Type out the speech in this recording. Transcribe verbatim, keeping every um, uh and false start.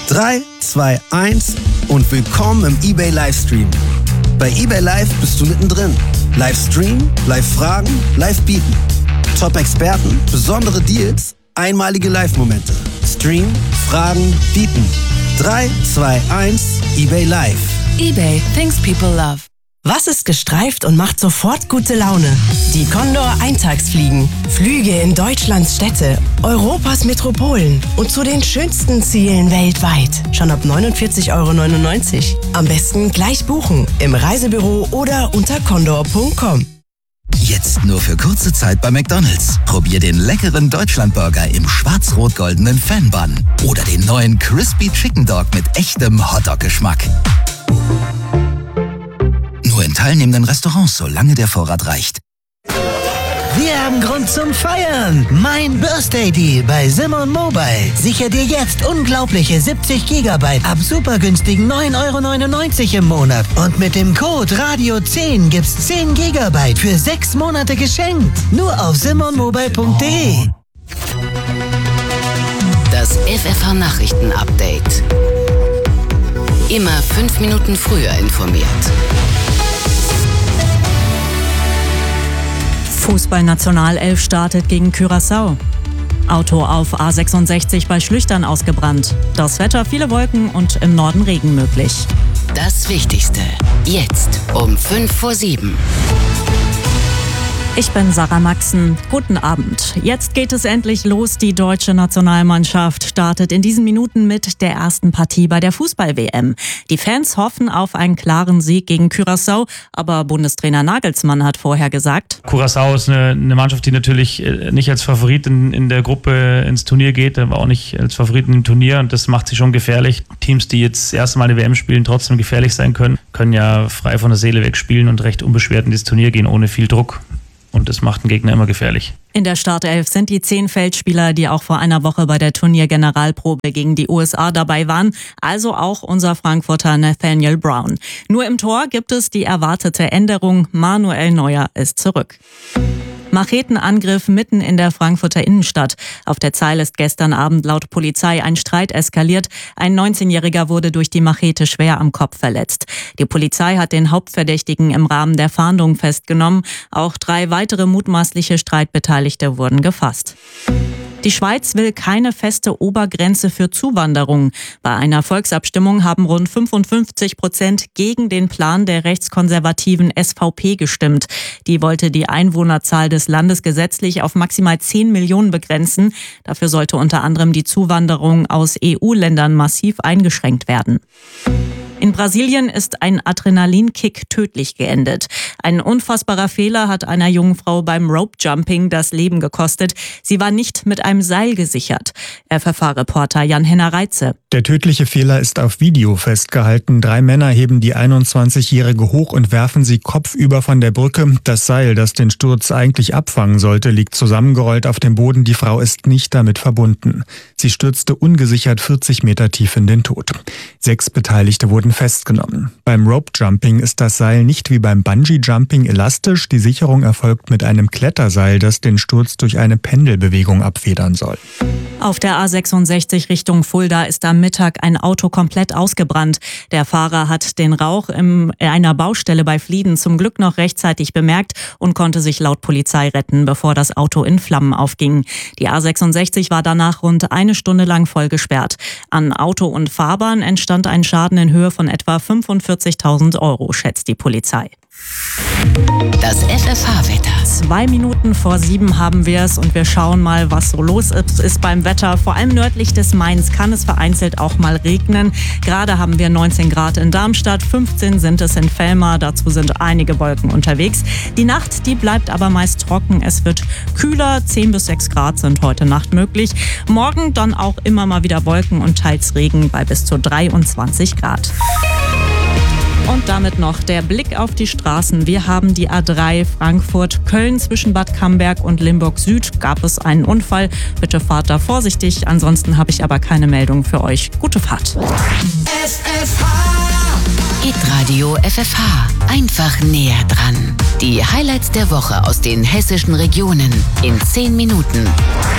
drei, zwei, eins und willkommen im eBay Livestream. Bei eBay Live bist du mittendrin. Livestream, Live-Fragen, Live-Bieten. Top-Experten, besondere Deals, einmalige Live-Momente. Stream, Fragen, Bieten. drei, zwei, eins, eBay Live. eBay, things people love. Was ist gestreift und macht sofort gute Laune? Die Condor Eintagsfliegen. Flüge in Deutschlands Städte, Europas Metropolen und zu den schönsten Zielen weltweit. Schon ab neunundvierzig Euro neunundneunzig. Am besten gleich buchen im Reisebüro oder unter condor punkt com. Jetzt nur für kurze Zeit bei McDonald's. Probier den leckeren Deutschlandburger im schwarz-rot-goldenen Fan-Bun oder den neuen Crispy Chicken Dog mit echtem Hotdog-Geschmack. Nur in teilnehmenden Restaurants, solange der Vorrat reicht. Wir haben Grund zum Feiern. Mein Birthday Deal bei Simon Mobile. Sicher dir jetzt unglaubliche siebzig Gigabyte ab super günstigen neun Euro neunundneunzig im Monat. Und mit dem Code Radio zehn gibt's zehn Gigabyte für sechs Monate geschenkt. Nur auf simon mobile punkt de. Das F F H-Nachrichten-Update. Immer fünf Minuten früher informiert. Fußballnationalelf startet gegen Curaçao. Auto auf A sechsundsechzig bei Schlüchtern ausgebrannt. Das Wetter, viele Wolken und im Norden Regen möglich. Das Wichtigste. Jetzt um fünf vor sieben. Ich bin Sarah Maxen. Guten Abend. Jetzt geht es endlich los. Die deutsche Nationalmannschaft startet in diesen Minuten mit der ersten Partie bei der Fußball-W M. Die Fans hoffen auf einen klaren Sieg gegen Curaçao, aber Bundestrainer Nagelsmann hat vorher gesagt: Curaçao ist eine, eine Mannschaft, die natürlich nicht als Favorit in, in der Gruppe ins Turnier geht, aber auch nicht als Favoriten im Turnier, und das macht sie schon gefährlich. Teams, die jetzt das erste Mal eine W M spielen, trotzdem gefährlich sein können, können ja frei von der Seele wegspielen und recht unbeschwert in dieses Turnier gehen, ohne viel Druck. Und das macht den Gegner immer gefährlich. In der Startelf sind die zehn Feldspieler, die auch vor einer Woche bei der Turniergeneralprobe gegen die U S A dabei waren, also auch unser Frankfurter Nathaniel Brown. Nur im Tor gibt es die erwartete Änderung: Manuel Neuer ist zurück. Machetenangriff mitten in der Frankfurter Innenstadt. Auf der Zeil ist gestern Abend laut Polizei ein Streit eskaliert. Ein neunzehnjähriger wurde durch die Machete schwer am Kopf verletzt. Die Polizei hat den Hauptverdächtigen im Rahmen der Fahndung festgenommen. Auch drei weitere mutmaßliche Streitbeteiligte wurden gefasst. Die Schweiz will keine feste Obergrenze für Zuwanderung. Bei einer Volksabstimmung haben rund fünfundfünfzig Prozent gegen den Plan der rechtskonservativen S V P gestimmt. Die wollte die Einwohnerzahl des Landes gesetzlich auf maximal zehn Millionen begrenzen. Dafür sollte unter anderem die Zuwanderung aus E U-Ländern massiv eingeschränkt werden. In Brasilien ist ein Adrenalinkick tödlich geendet. Ein unfassbarer Fehler hat einer jungen Frau beim Rope-Jumping das Leben gekostet. Sie war nicht mit einem Seil gesichert. F F H-Reporter Jan-Henner Reitze. Der tödliche Fehler ist auf Video festgehalten. Drei Männer heben die einundzwanzigjährige hoch und werfen sie kopfüber von der Brücke. Das Seil, das den Sturz eigentlich abfangen sollte, liegt zusammengerollt auf dem Boden. Die Frau ist nicht damit verbunden. Sie stürzte ungesichert vierzig Meter tief in den Tod. Sechs Beteiligte wurden festgenommen. Beim Rope-Jumping ist das Seil nicht wie beim Bungee-Jumping elastisch. Die Sicherung erfolgt mit einem Kletterseil, das den Sturz durch eine Pendelbewegung abfedern soll. Auf der A sechsundsechzig Richtung Fulda ist am Mittag ein Auto komplett ausgebrannt. Der Fahrer hat den Rauch in einer Baustelle bei Flieden zum Glück noch rechtzeitig bemerkt und konnte sich laut Polizei retten, bevor das Auto in Flammen aufging. Die A sechsundsechzig war danach rund eine Stunde lang voll gesperrt. An Auto und Fahrbahn entstand ein Schaden in Höhe von etwa fünfundvierzigtausend Euro, schätzt die Polizei. Das F F H-Wetter. Zwei Minuten vor sieben haben wir es und wir schauen mal, was so los ist, ist beim Wetter. Vor allem nördlich des Mains kann es vereinzelt auch mal regnen. Gerade haben wir neunzehn Grad in Darmstadt, fünfzehn sind es in Velmar. Dazu sind einige Wolken unterwegs. Die Nacht, die bleibt aber meist trocken. Es wird kühler, zehn bis sechs Grad sind heute Nacht möglich. Morgen dann auch immer mal wieder Wolken und teils Regen bei bis zu dreiundzwanzig Grad. Und damit noch der Blick auf die Straßen. Wir haben die A drei Frankfurt-Köln zwischen Bad Camberg und Limburg Süd. Gab es einen Unfall. Bitte fahrt da vorsichtig. Ansonsten habe ich aber keine Meldung für euch. Gute Fahrt. F F H. Hitradio F F H. Einfach näher dran. Die Highlights der Woche aus den hessischen Regionen in zehn Minuten.